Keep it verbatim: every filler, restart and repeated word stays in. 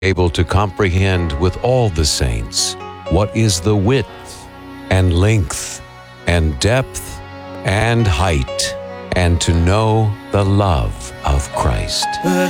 able to comprehend with all the saints what is the width and length and depth and height, and to know the love of Christ, the